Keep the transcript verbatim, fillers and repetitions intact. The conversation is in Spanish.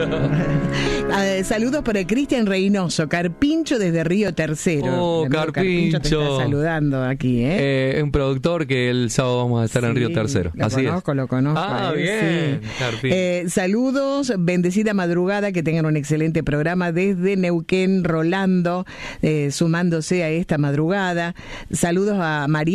uh, saludos para Cristian Reynoso, Carpincho desde Río Tercero. Oh, Carpincho. Carpincho te está saludando aquí, ¿eh? Eh, un productor que el sábado vamos a estar sí, en Río Tercero. Lo Así conozco, es. lo conozco. Ah, eh, bien. Sí. Eh, saludos, bendecida madrugada, que tengan un excelente programa desde Neuquén, Rolando, eh, sumándose a esta madrugada. Saludos a María